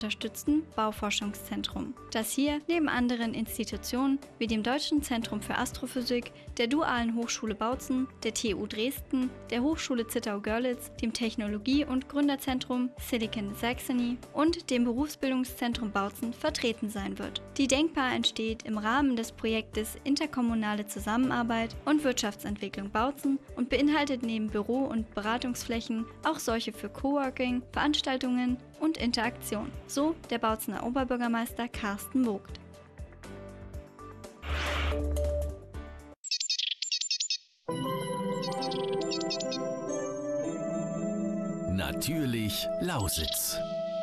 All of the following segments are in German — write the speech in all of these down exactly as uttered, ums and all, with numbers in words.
unterstützten Bauforschungszentrum, das hier neben anderen Institutionen wie dem Deutschen Zentrum für Astrophysik, der Dualen Hochschule Bautzen, der T U Dresden, der Hochschule Zittau-Görlitz, dem Technologie- und Gründerzentrum Silicon Saxony und dem Berufsbildungszentrum Bautzen vertreten sein wird. Die Denkbar entsteht im Rahmen des Projektes Interkommunale Zusammenarbeit und Wirtschaftsentwicklung Bautzen und beinhaltet neben Büro- und Beratungsflächen auch solche für Coworking, Veranstaltungen und Interaktion. So der Bautzener Oberbürgermeister Carsten Vogt. Natürlich Lausitz.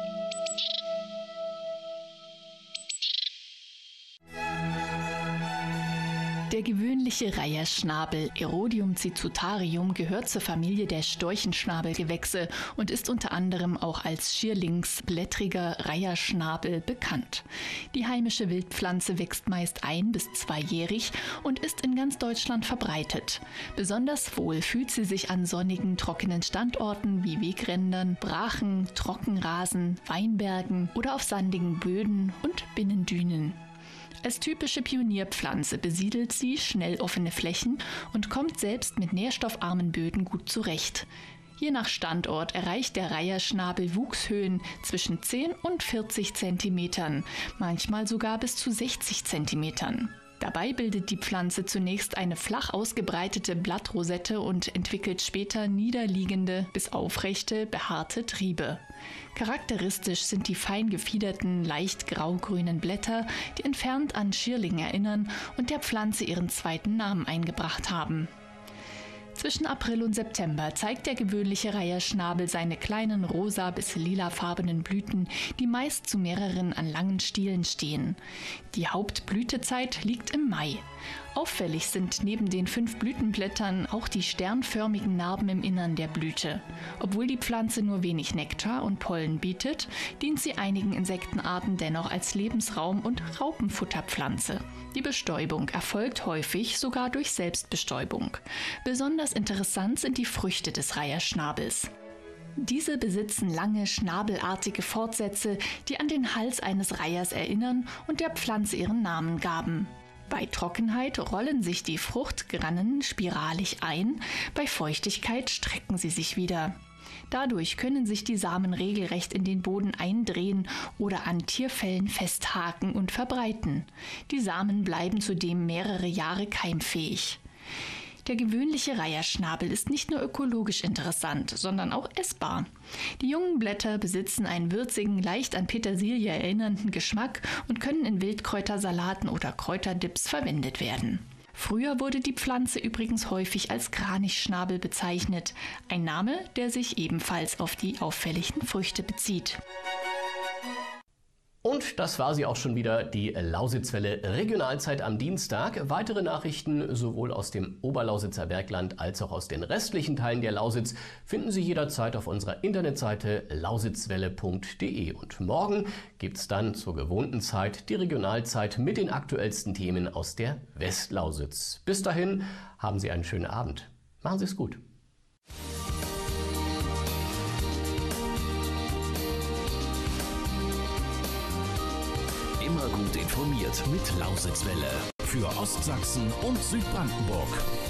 Der gewöhnliche Reiherschnabel Erodium citutarium gehört zur Familie der Storchenschnabelgewächse und ist unter anderem auch als schierlingsblättriger Reiherschnabel bekannt. Die heimische Wildpflanze wächst meist ein- bis zweijährig und ist in ganz Deutschland verbreitet. Besonders wohl fühlt sie sich an sonnigen, trockenen Standorten wie Wegrändern, Brachen, Trockenrasen, Weinbergen oder auf sandigen Böden und Binnendünen. Als typische Pionierpflanze besiedelt sie schnell offene Flächen und kommt selbst mit nährstoffarmen Böden gut zurecht. Je nach Standort erreicht der Reiherschnabel Wuchshöhen zwischen zehn und vierzig Zentimetern, manchmal sogar bis zu sechzig Zentimetern. Dabei bildet die Pflanze zunächst eine flach ausgebreitete Blattrosette und entwickelt später niederliegende bis aufrechte, behaarte Triebe. Charakteristisch sind die fein gefiederten, leicht graugrünen Blätter, die entfernt an Schierling erinnern und der Pflanze ihren zweiten Namen eingebracht haben. Zwischen April und September zeigt der gewöhnliche Reiherschnabel seine kleinen rosa- bis lilafarbenen Blüten, die meist zu mehreren an langen Stielen stehen. Die Hauptblütezeit liegt im Mai. Auffällig sind neben den fünf Blütenblättern auch die sternförmigen Narben im Innern der Blüte. Obwohl die Pflanze nur wenig Nektar und Pollen bietet, dient sie einigen Insektenarten dennoch als Lebensraum- und Raupenfutterpflanze. Die Bestäubung erfolgt häufig sogar durch Selbstbestäubung. Besonders interessant sind die Früchte des Reiherschnabels. Diese besitzen lange, schnabelartige Fortsätze, die an den Hals eines Reihers erinnern und der Pflanze ihren Namen gaben. Bei Trockenheit rollen sich die Fruchtgrannen spiralig ein, bei Feuchtigkeit strecken sie sich wieder. Dadurch können sich die Samen regelrecht in den Boden eindrehen oder an Tierfellen festhaken und verbreiten. Die Samen bleiben zudem mehrere Jahre keimfähig. Der gewöhnliche Reiherschnabel ist nicht nur ökologisch interessant, sondern auch essbar. Die jungen Blätter besitzen einen würzigen, leicht an Petersilie erinnernden Geschmack und können in Wildkräutersalaten oder Kräuterdips verwendet werden. Früher wurde die Pflanze übrigens häufig als Kranichschnabel bezeichnet, ein Name, der sich ebenfalls auf die auffälligen Früchte bezieht. Und das war sie auch schon wieder, die Lausitzwelle Regionalzeit am Dienstag. Weitere Nachrichten sowohl aus dem Oberlausitzer Bergland als auch aus den restlichen Teilen der Lausitz finden Sie jederzeit auf unserer Internetseite lausitzwelle punkt de. Und morgen gibt es dann zur gewohnten Zeit die Regionalzeit mit den aktuellsten Themen aus der Westlausitz. Bis dahin haben Sie einen schönen Abend. Machen Sie es gut. Immer gut informiert mit Lausitzwelle. Für Ostsachsen und Südbrandenburg.